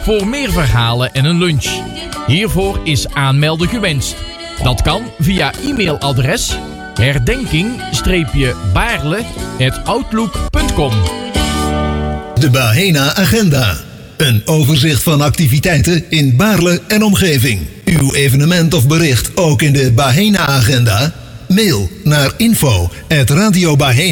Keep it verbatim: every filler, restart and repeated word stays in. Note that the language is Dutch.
voor meer verhalen en een lunch. Hiervoor is aanmelden gewenst. Dat kan via e-mailadres herdenking-baarle at outlook punt com. De Bahena Agenda. Een overzicht van activiteiten in Baarle en omgeving. Uw evenement of bericht ook in de Bahena Agenda? Mail naar info at radio bahena.